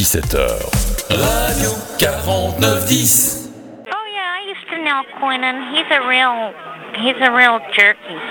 17h. Radio 4910. Oh yeah, I used to know Quinnen. He's a real jerky.